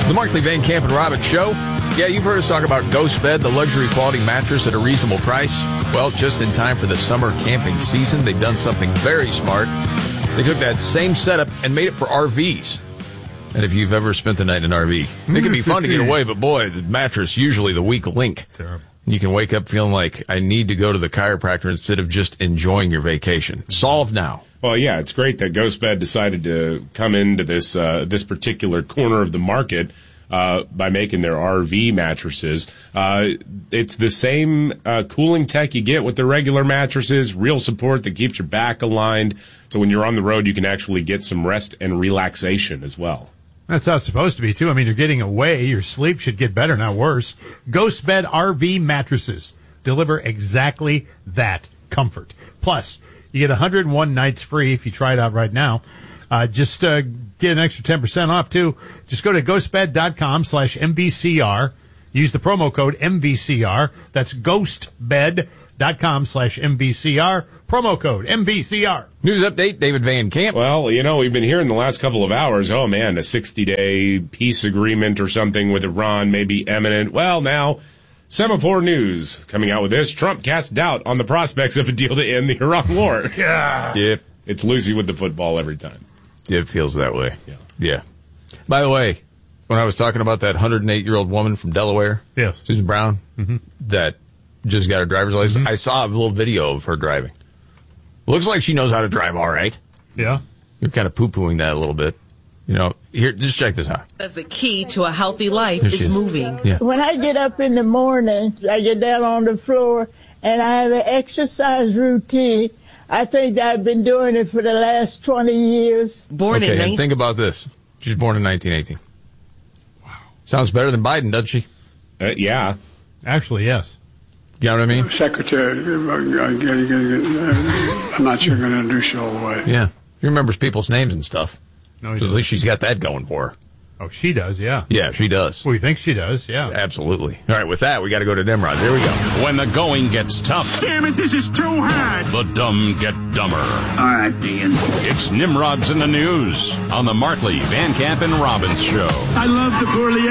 The Markley, Van Camp, and Robbins Show. Yeah, you've heard us talk about Ghost Bed, the luxury quality mattress at a reasonable price. Well, just in time for the summer camping season, they've done something very smart. They took that same setup and made it for RVs. And if you've ever spent the night in an RV, it can be fun to get away, but boy, the mattress usually the weak link. Terrible. You can wake up feeling like I need to go to the chiropractor instead of just enjoying your vacation. Solved now. Well, yeah, it's great that GhostBed decided to come into this this particular corner of the market by making their RV mattresses. It's the same cooling tech you get with the regular mattresses, real support that keeps your back aligned. So when you're on the road, you can actually get some rest and relaxation as well. That's how it's supposed to be, too. I mean, you're getting away. Your sleep should get better, not worse. GhostBed RV mattresses deliver exactly that comfort. Plus, you get 101 nights free if you try it out right now. Just get an extra 10% off, too. Just go to ghostbed.com/MVCR. Use the promo code MVCR. That's ghostbed.com/MVCR. Promo code MVCR. News update, David Van Camp. Well, you know, we've been hearing the last couple of hours, oh man, a 60-day peace agreement or something with Iran may be imminent. Well, now, Semaphore News coming out with this. Trump casts doubt on the prospects of a deal to end the Iran war. Yeah. Yep. It's Lucy with the football every time. It feels that way. Yeah. By the way, when I was talking about that 108-year-old woman from Delaware, yes, Susan Brown, that just got her driver's license, I saw a little video of her driving. Looks like she knows how to drive all right. Yeah. You're kind of poo-pooing that a little bit. You know, here, just check this out. That's the key to a healthy life is moving. Yeah. When I get up in the morning, I get down on the floor, and I have an exercise routine. I think I've been doing it for the last 20 years. Okay, and think about this. She's born in 1918. Wow. Sounds better than Biden, doesn't she? Yeah. Actually, yes. You know what I mean? Secretary, I'm not sure I'm going to introduce you all the way. Yeah. She remembers people's names and stuff. No, so at least she's got that going for her. Oh, she does, yeah. Yeah, she does. Well, you think she does, yeah. Absolutely. All right, with that, we got to go to Nimrod. Here we go. When the going gets tough. Damn it, this is too hard. The dumb get dumber. All right, Dean. It's Nimrod's in the News on the Markley, Van Camp, and Robbins Show. I love the poorly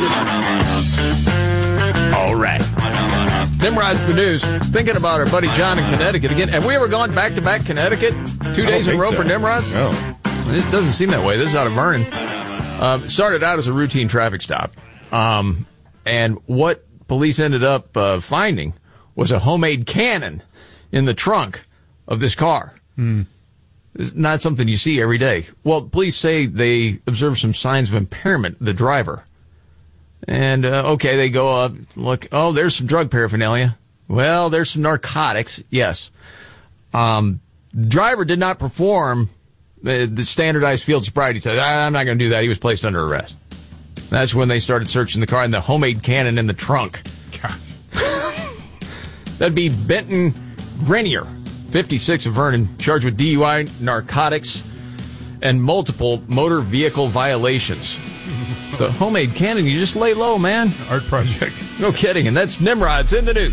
educated. All right. Nimrod's the News. Thinking about our buddy John in Connecticut again. Have we ever gone back-to-back Connecticut? 2 days in a row for Nimrod's? No. It doesn't seem that way. This is out of Vernon. It started out as a routine traffic stop. And what police ended up finding was a homemade cannon in the trunk of this car. It's not something you see every day. Well, police say they observed some signs of impairment in the driver. And, okay, they go up, look, oh, there's some drug paraphernalia. Well, there's some narcotics, yes. Driver did not perform the standardized field sobriety test. I'm not going to do that. He was placed under arrest. That's when they started searching the car and the homemade cannon in the trunk. That'd be Benton Grenier, 56 of Vernon, charged with DUI, narcotics, and multiple motor vehicle violations. The homemade cannon, you just lay low, man. Art project. No kidding. And that's Nimrod's in the News.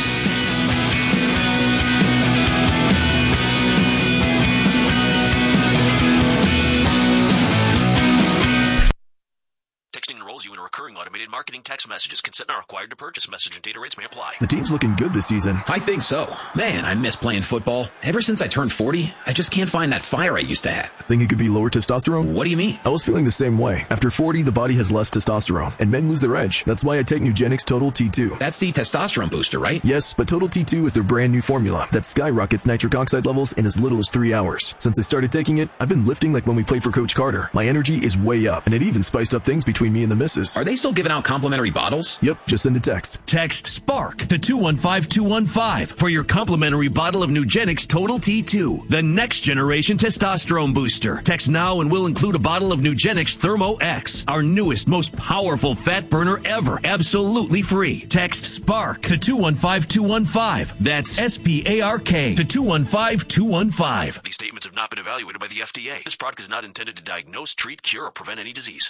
Texting enrolls you in a recurring automated marketing text messages. Consent not required to purchase. Message and data rates may apply. The team's looking good this season. I think so. Man, I miss playing football. Ever since I turned 40, I just can't find that fire I used to have. Think it could be lower testosterone? What do you mean? I was feeling the same way. After 40, the body has less testosterone, and men lose their edge. That's why I take Nugenix Total T2. That's the testosterone booster, right? Yes, but Total T2 is their brand new formula that skyrockets nitric oxide levels in as little as 3 hours. Since I started taking it, I've been lifting like when we played for Coach Carter. My energy is way up, and it even spiced up things between me and the missus. Are they still giving out complimentary bottles? Yep, just send a text. Text SPARK to 215-215 for your complimentary bottle of Nugenix Total T2, the next generation testosterone booster. Text now and we'll include a bottle of Nugenix Thermo X, our newest, most powerful fat burner ever, absolutely free. Text SPARK to 215-215. That's SPARK to 215-215. These statements have not been evaluated by the FDA. This product is not intended to diagnose, treat, cure, or prevent any disease.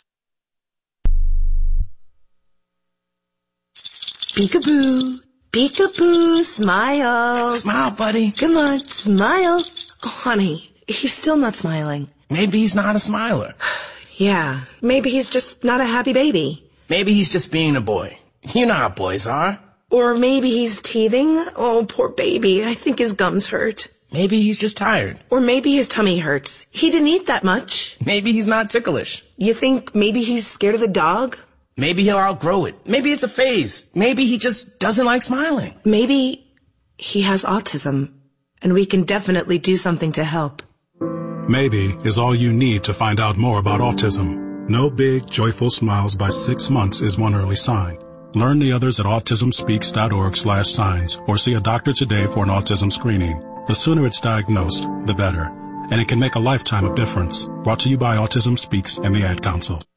Peekaboo, peekaboo, smile. Smile, buddy. Come on, smile. Oh, honey, he's still not smiling. Maybe he's not a smiler. Yeah, maybe he's just not a happy baby. Maybe he's just being a boy. You know how boys are. Or maybe he's teething. Oh, poor baby. I think his gums hurt. Maybe he's just tired. Or maybe his tummy hurts. He didn't eat that much. Maybe he's not ticklish. You think maybe he's scared of the dog? Maybe he'll outgrow it. Maybe it's a phase. Maybe he just doesn't like smiling. Maybe he has autism, and we can definitely do something to help. Maybe is all you need to find out more about autism. No big, joyful smiles by 6 months is one early sign. Learn the others at autismspeaks.org/signs or see a doctor today for an autism screening. The sooner it's diagnosed, the better. And it can make a lifetime of difference. Brought to you by Autism Speaks and the Ad Council.